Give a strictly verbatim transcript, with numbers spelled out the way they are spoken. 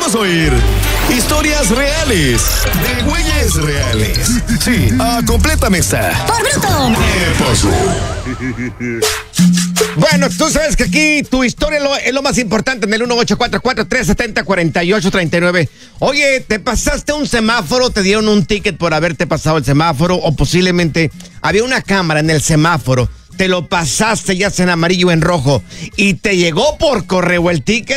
Vamos a oír historias reales de güeyes reales. Sí, a completa mesa. ¡Por bruto! ¿Qué pasó? Bueno, tú sabes que aquí tu historia es lo, es lo más importante en el uno ocho cuatro cuatro, tres siete cero, cuatro ocho tres nueve. Oye, ¿te pasaste un semáforo? ¿Te dieron un ticket por haberte pasado el semáforo? O posiblemente había una cámara en el semáforo, te lo pasaste ya sea en amarillo o en rojo y te llegó por correo el ticket.